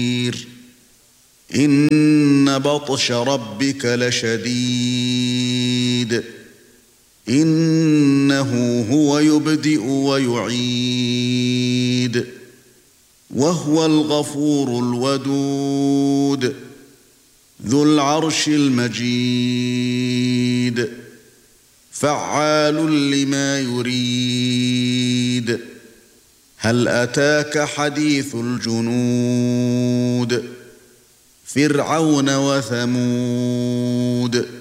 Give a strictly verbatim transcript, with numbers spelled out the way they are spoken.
إن بطش ربك لشديد إنه هو يبدئ ويعيد وهو الغفور الودود ذو العرش المجيد فعال لما يريد هل أتاك حديث الجنود فرعون وثمود